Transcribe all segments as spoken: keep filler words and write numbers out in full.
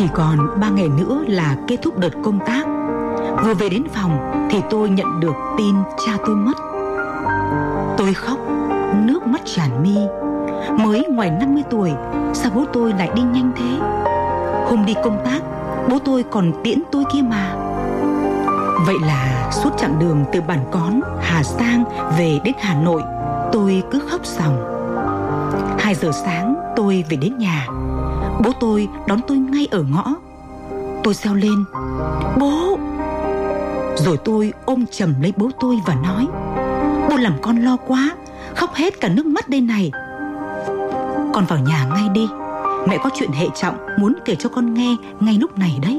Chỉ còn ba ngày nữa là kết thúc đợt công tác. Vừa về đến phòng thì tôi nhận được tin cha tôi mất. Tôi khóc, nước mắt tràn mi. Mới ngoài năm mươi tuổi, sao bố tôi lại đi nhanh thế? Hôm đi công tác, bố tôi còn tiễn tôi kia mà. Vậy là suốt chặng đường từ Bản Cón, Hà Giang về đến Hà Nội, tôi cứ khóc ròng. Hai giờ sáng tôi về đến nhà. Bố tôi đón tôi ngay ở ngõ. Tôi reo lên: "Bố!" Rồi tôi ôm chầm lấy bố tôi và nói: "Bố làm con lo quá, khóc hết cả nước mắt đây này. Con vào nhà ngay đi, mẹ có chuyện hệ trọng muốn kể cho con nghe ngay lúc này đấy."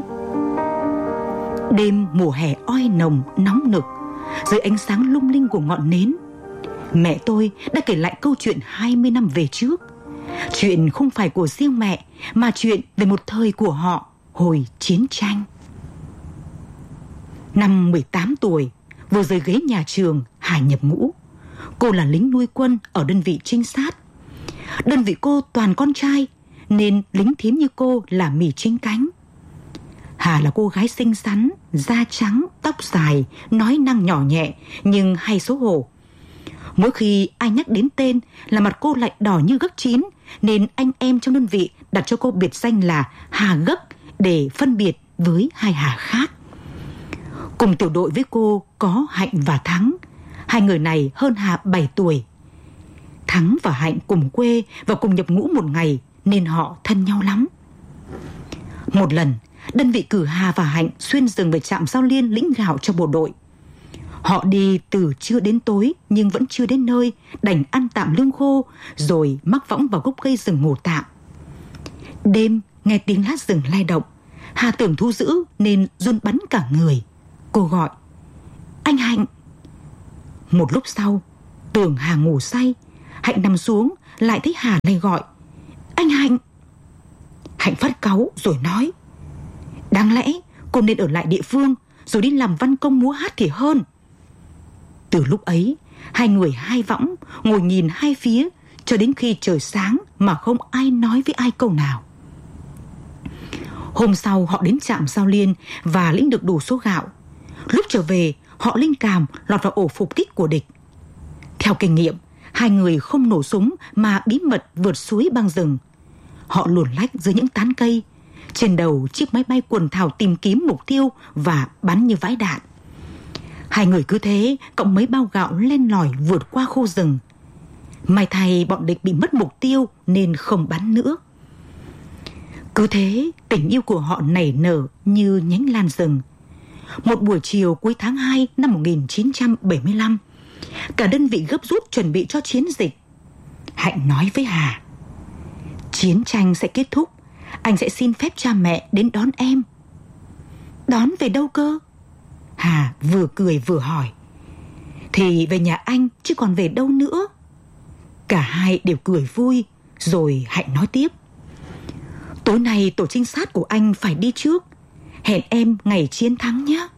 Đêm mùa hè oi nồng nóng nực, dưới ánh sáng lung linh của ngọn nến, mẹ tôi đã kể lại câu chuyện hai mươi năm về trước. Chuyện không phải của riêng mẹ, mà chuyện về một thời của họ hồi chiến tranh. Năm mười tám tuổi, vừa rời ghế nhà trường, Hà nhập ngũ. Cô là lính nuôi quân ở đơn vị trinh sát. Đơn vị cô toàn con trai, nên lính thím như cô là mì chính cánh. Hà là cô gái xinh xắn, da trắng, tóc dài, nói năng nhỏ nhẹ nhưng hay xấu hổ. Mỗi khi ai nhắc đến tên là mặt cô lại đỏ như gấc chín, nên anh em trong đơn vị đặt cho cô biệt danh là Hà Gấc để phân biệt với hai Hà khác. Cùng tiểu đội với cô có Hạnh và Thắng. Hai người này hơn Hà bảy tuổi. Thắng và Hạnh cùng quê và cùng nhập ngũ một ngày nên họ thân nhau lắm. Một lần, đơn vị cử Hà và Hạnh xuyên rừng về trạm Giao Liên lĩnh gạo cho bộ đội. Họ đi từ trưa đến tối nhưng vẫn chưa đến nơi, đành ăn tạm lương khô rồi mắc võng vào gốc cây rừng ngủ tạm. Đêm nghe tiếng lá rừng lay động, Hà tưởng thú dữ nên run bắn cả người. Cô gọi: "Anh Hạnh!" Một lúc sau, tưởng Hà ngủ say, Hạnh nằm xuống lại thấy Hà lại gọi: "Anh Hạnh!" Hạnh phát cáu rồi nói: "Đáng lẽ cô nên ở lại địa phương rồi đi làm văn công múa hát thì hơn." Từ lúc ấy, hai người hai võng, ngồi nhìn hai phía cho đến khi trời sáng mà không ai nói với ai câu nào. Hôm sau họ đến trạm Giao Liên và lĩnh được đủ số gạo. Lúc trở về, họ linh cảm lọt vào ổ phục kích của địch. Theo kinh nghiệm, hai người không nổ súng mà bí mật vượt suối băng rừng. Họ luồn lách dưới những tán cây, trên đầu chiếc máy bay quần thảo tìm kiếm mục tiêu và bắn như vãi đạn. Hai người cứ thế cộng mấy bao gạo len lỏi vượt qua khu rừng. May thay bọn địch bị mất mục tiêu nên không bắn nữa. Cứ thế tình yêu của họ nảy nở như nhánh lan rừng. Một buổi chiều cuối tháng hai năm một nghìn chín trăm bảy mươi lăm, cả đơn vị gấp rút chuẩn bị cho chiến dịch. Hạnh nói với Hà: "Chiến tranh sẽ kết thúc, anh sẽ xin phép cha mẹ đến đón em." "Đón về đâu cơ?" Hà vừa cười vừa hỏi. "Thì về nhà anh chứ còn về đâu nữa." Cả hai đều cười vui. Rồi Hạnh nói tiếp: "Tối nay tổ trinh sát của anh phải đi trước. Hẹn em ngày chiến thắng nhé."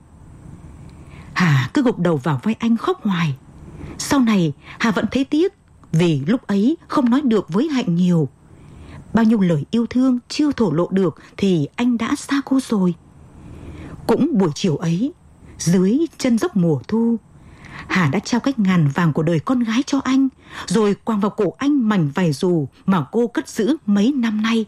Hà cứ gục đầu vào vai anh khóc hoài. Sau này Hà vẫn thấy tiếc vì lúc ấy không nói được với Hạnh nhiều. Bao nhiêu lời yêu thương chưa thổ lộ được thì anh đã xa cô rồi. Cũng buổi chiều ấy, dưới chân dốc mùa thu, Hà đã trao cách ngàn vàng của đời con gái cho anh, rồi quàng vào cổ anh mảnh vải dù mà cô cất giữ mấy năm nay.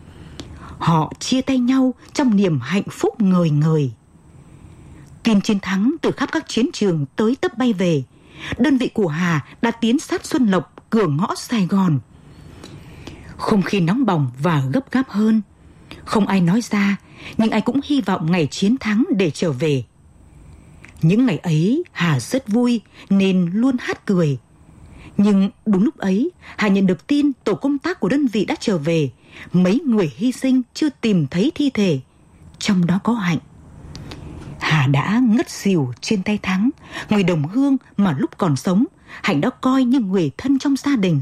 Họ chia tay nhau trong niềm hạnh phúc ngời ngời. Tin chiến thắng từ khắp các chiến trường tới tấp bay về. Đơn vị của Hà đã tiến sát Xuân Lộc, cửa ngõ Sài Gòn. Không khí nóng bỏng và gấp gáp hơn. Không ai nói ra, nhưng ai cũng hy vọng ngày chiến thắng để trở về. Những ngày ấy Hà rất vui nên luôn hát cười. Nhưng đúng lúc ấy, Hà nhận được tin tổ công tác của đơn vị đã trở về. Mấy người hy sinh chưa tìm thấy thi thể, trong đó có Hạnh. Hà đã ngất xỉu trên tay Thắng, người đồng hương mà lúc còn sống Hạnh đã coi như người thân trong gia đình.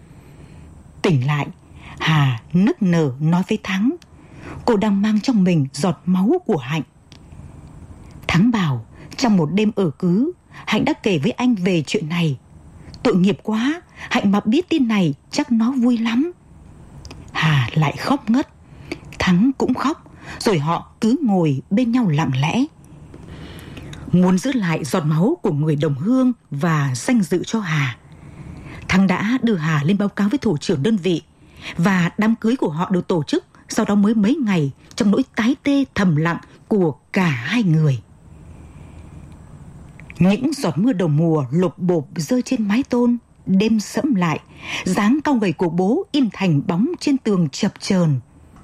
Tỉnh lại, Hà nức nở nói với Thắng cô đang mang trong mình giọt máu của Hạnh. Thắng bảo trong một đêm ở cứ, Hạnh đã kể với anh về chuyện này. Tội nghiệp quá, Hạnh mà biết tin này chắc nó vui lắm. Hà lại khóc ngất. Thắng cũng khóc, rồi họ cứ ngồi bên nhau lặng lẽ. Muốn giữ lại giọt máu của người đồng hương và danh dự cho Hà, Thắng đã đưa Hà lên báo cáo với thủ trưởng đơn vị, và đám cưới của họ được tổ chức sau đó mới mấy ngày trong nỗi tái tê thầm lặng của cả hai người. Những giọt mưa đầu mùa lộp bộp rơi trên mái tôn, đêm sẫm lại, dáng cau gầy của bố in thành bóng trên tường chập chờn.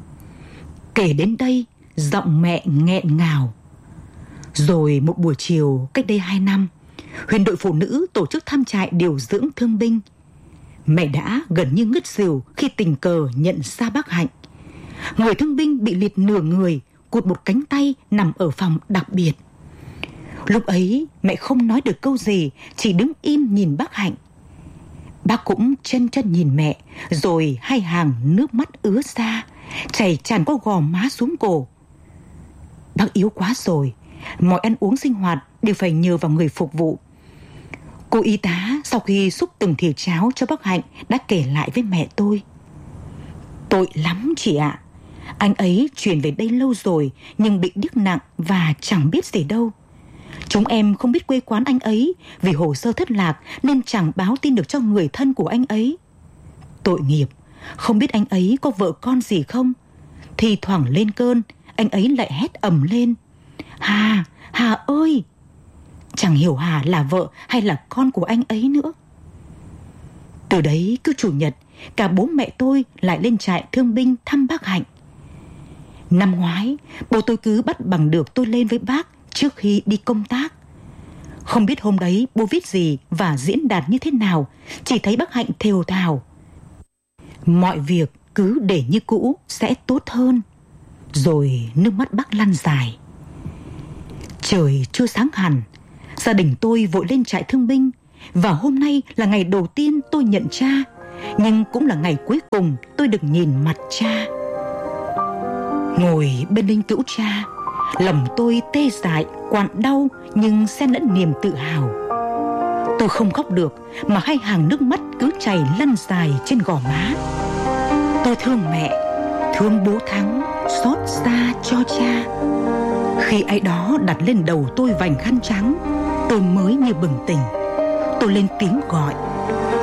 Kể đến đây, giọng mẹ nghẹn ngào. Rồi một buổi chiều cách đây hai năm, Huyền đội phụ nữ tổ chức thăm trại điều dưỡng thương binh. Mẹ đã gần như ngất xỉu khi tình cờ nhận ra bác Hạnh. Người thương binh bị liệt nửa người, cụt một cánh tay, nằm ở phòng đặc biệt. Lúc ấy mẹ không nói được câu gì, chỉ đứng im nhìn bác Hạnh. Bác cũng chân chân nhìn mẹ, rồi hai hàng nước mắt ứa ra, chảy tràn qua gò má xuống cổ. Bác yếu quá rồi, mọi ăn uống sinh hoạt đều phải nhờ vào người phục vụ. Cô y tá sau khi xúc từng thìa cháo cho bác Hạnh đã kể lại với mẹ tôi. Tội lắm chị ạ. Anh ấy chuyển về đây lâu rồi nhưng bị điếc nặng và chẳng biết gì đâu. Chúng em không biết quê quán anh ấy vì hồ sơ thất lạc nên chẳng báo tin được cho người thân của anh ấy. Tội nghiệp, không biết anh ấy có vợ con gì không. Thì thoảng lên cơn, anh ấy lại hét ầm lên: Hà, Hà ơi! Chẳng hiểu Hà là vợ hay là con của anh ấy nữa. Từ đấy cứ chủ nhật, cả bố mẹ tôi lại lên trại thương binh thăm bác Hạnh. Năm ngoái, bố tôi cứ bắt bằng được tôi lên với bác trước khi đi công tác. Không biết hôm đấy bố viết gì và diễn đạt như thế nào, chỉ thấy bác Hạnh thều thào: mọi việc cứ để như cũ sẽ tốt hơn. Rồi nước mắt bác lăn dài. Trời chưa sáng hẳn, gia đình tôi vội lên trại thương binh. Và hôm nay là ngày đầu tiên tôi nhận cha, nhưng cũng là ngày cuối cùng tôi được nhìn mặt cha. Ngồi bên linh cữu cha, lòng tôi tê dại, quặn đau nhưng xen lẫn niềm tự hào. Tôi không khóc được mà hai hàng nước mắt cứ chảy lăn dài trên gò má. Tôi thương mẹ, thương bố Thắng, xót xa cho cha. Khi ai đó đặt lên đầu tôi vành khăn trắng, tôi mới như bừng tỉnh. Tôi lên tiếng gọi: